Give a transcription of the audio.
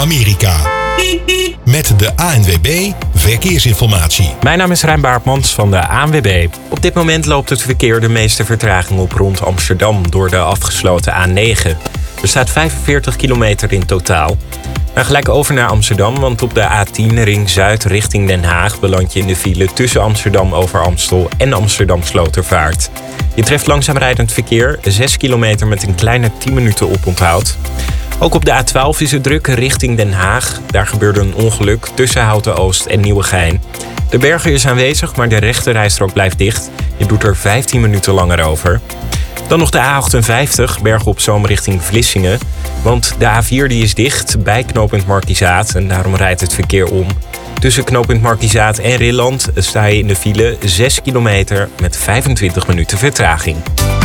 Amerika. Met de ANWB Verkeersinformatie. Mijn naam is Rijn Baartmans van de ANWB. Op dit moment loopt het verkeer de meeste vertraging op rond Amsterdam door de afgesloten A9. Er staat 45 kilometer in totaal. Maar gelijk over naar Amsterdam, want op de A10 Ring Zuid richting Den Haag beland je in de file tussen Amsterdam over Amstel en Amsterdam Slotervaart. Je treft langzaam rijdend verkeer, 6 kilometer met een kleine 10 minuten oponthoud. Ook op de A12 is het druk richting Den Haag. Daar gebeurde een ongeluk tussen Houten Oost en Nieuwegein. De berger is aanwezig, maar de rechte rijstrook blijft dicht. Je doet er 15 minuten langer over. Dan nog de A58, Bergen op Zoom richting Vlissingen. Want de A4 die is dicht bij knooppunt Markizaat en daarom rijdt het verkeer om. Tussen knooppunt Markizaat en Rilland sta je in de file 6 kilometer met 25 minuten vertraging.